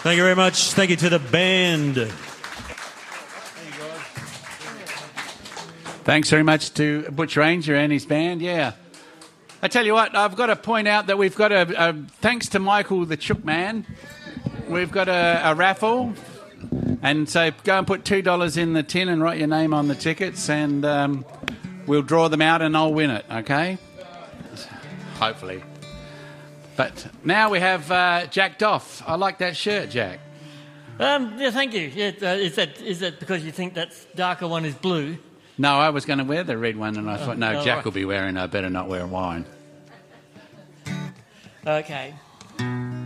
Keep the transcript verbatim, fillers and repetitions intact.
Thank you very much. Thank you to the band. Thanks very much to Butch Ranger and his band, yeah. I tell you what, I've got to point out that we've got a, a thanks to Michael the Chook Man, we've got a, a raffle, and so go and put two dollars in the tin and write your name on the tickets, and um, we'll draw them out and I'll win it, okay? Hopefully. But now we have uh, Jack Doff. I like that shirt, Jack. Um, yeah, thank you. Yeah, uh, is that is that because you think that darker one is blue? No, I was going to wear the red one, and I thought, no, oh, Jack right. will be wearing it. I better not wear wine. Okay.